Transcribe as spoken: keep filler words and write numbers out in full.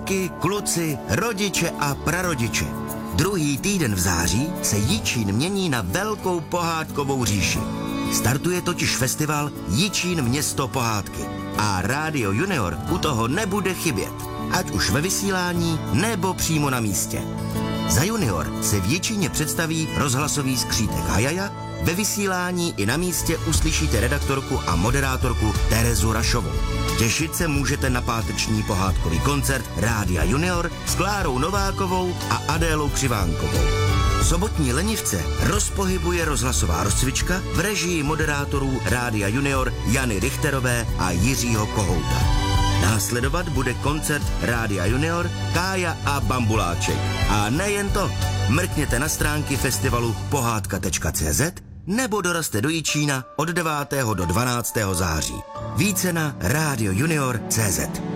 Holky, kluci, rodiče a prarodiče. Druhý týden v září se Jičín mění na velkou pohádkovou říši. Startuje totiž festival Jičín město pohádky. A Rádio Junior u toho nebude chybět. Ať už ve vysílání, nebo přímo na místě. Za Junior se v Jičíně představí rozhlasový skřítek Hajaja, ve vysílání i na místě uslyšíte redaktorku a moderátorku Terezu Rašovou. Těšit se můžete na páteční pohádkový koncert Rádia Junior s Klárou Novákovou a Adélou Křivánkovou. Sobotní lenivce rozpohybuje rozhlasová rozcvička v režii moderátorů Rádia Junior Jany Richterové a Jiřího Kohouta. Následovat bude koncert Rádia Junior, Kája a Bambuláček. A nejen to, mrkněte na stránky festivalu pohádka tečka cé zet nebo dorazte do Jičína od devátého do dvanáctého září. Více na rádio junior tečka cé zet.